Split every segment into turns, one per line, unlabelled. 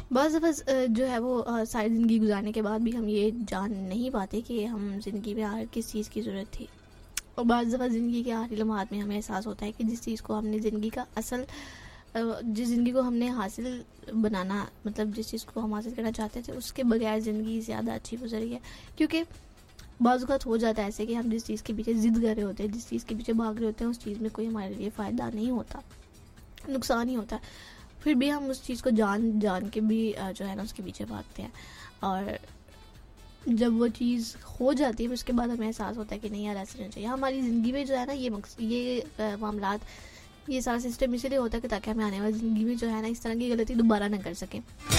बस बस जो है वो सारी ज़िंदगी गुजारने के बाद भी हम ये जान नहीं पाते कि हम ज़िंदगी में आखिर किस चीज़ की ज़रूरत थी। और बाज़ दफ़ा ज़िंदगी के आखिरी लम्हात में हमें एहसास होता है कि जिस चीज़ को हमने ज़िंदगी का असल जिस ज़िंदगी को हमने हासिल बनाना, मतलब जिस चीज़ को हम हासिल करना चाहते थे, उसके बगैर ज़िंदगी ज़्यादा अच्छी गुजरी है। क्योंकि बाज़ औक़ात हो जाता है ऐसे कि हम जिस चीज़ के पीछे ज़िद कर रहे होते हैं, जिस चीज़ के पीछे भाग रहे होते हैं, उस चीज़ में कोई हमारे लिए फ़ायदा नहीं होता, नुकसान ही होता है। फिर भी हम उस चीज़ को जान के भी जो है ना उसके पीछे भागते हैं। और जब वो चीज़ हो जाती है उसके बाद हमें एहसास होता है कि नहीं यार ऐसा नहीं चाहिए। हमारी ज़िंदगी में जो है ना ये मामलात, ये सारा सिस्टम इसीलिए होता है कि ताकि हमें आने वाली ज़िंदगी में जो है ना इस तरह की गलती दोबारा ना कर सकें।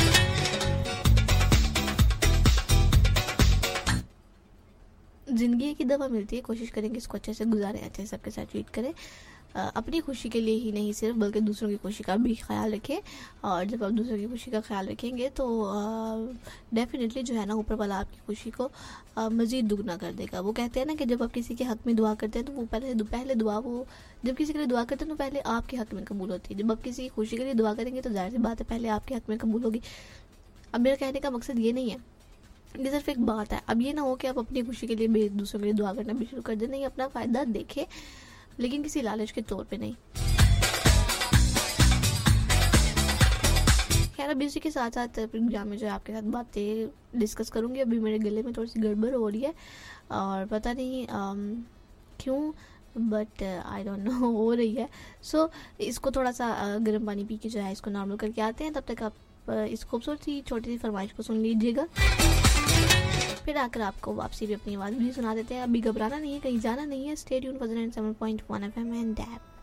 ज़िंदगी एक ही दफ़ा मिलती है, कोशिश करेंगे इसको अच्छे से गुजारें, अच्छे से सबके साथ ट्रीट करें। अपनी खुशी के लिए ही नहीं सिर्फ, बल्कि दूसरों की खुशी का भी ख्याल रखें। और जब आप दूसरों की खुशी का ख्याल रखेंगे तो डेफिनेटली जो है ना ऊपर वाला आपकी खुशी को मज़ीद दुगना कर देगा। वो कहते हैं ना कि जब आप किसी के हक़ में दुआ करते हैं तो वो पहले दुआ वो जब किसी के लिए दुआ करते हैं तो पहले आपके हक़ में कबूल होती है। जब आप किसी की खुशी के लिए दुआ करेंगे तो ज़ाहिर सी बात है पहले आपके हक़ में कबूल होगी। अब मेरा कहने का मकसद ये नहीं है, ये सिर्फ एक बात है। अब ये ना हो कि आप अपनी खुशी के लिए दूसरों के लिए दुआ करना भी शुरू कर दें। नहीं, अपना फ़ायदा देखें लेकिन किसी लालच के तौर पे नहीं। खैर, अब इसी के साथ साथ प्रोग्राम में जो है आपके साथ बातें डिस्कस करूँगी। अभी मेरे गले में थोड़ी सी गड़बड़ हो रही है और पता नहीं क्यों, बट आई डोंट नो हो रही है। सो इसको थोड़ा सा गर्म पानी पी के जो है इसको नॉर्मल करके आते हैं। तब तक आप इस खूबसूरत सी छोटी सी फरमाइश को सुन लीजिएगा, फिर आकर आपको वापसी भी अपनी आवाज़ भी सुना देते हैं। अभी घबराना नहीं है, कहीं जाना नहीं है। Stay tuned for 97.1 FM and dab.